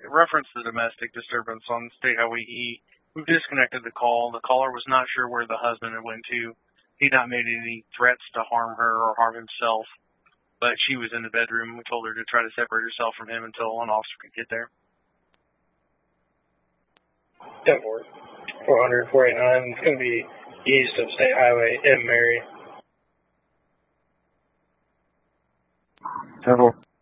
reference the domestic disturbance on State Highway E. We've disconnected the call. The caller was not sure where the husband had went to. He'd not made any threats to harm her or harm himself, but she was in the bedroom. We told her to try to separate herself from him until an officer could get there. 10-4. 400, 489. It's going to be east of State Highway in Mary. 10-4.